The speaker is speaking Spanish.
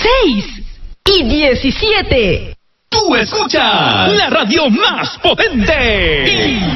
6 y 17. Tú escuchas la radio más potente.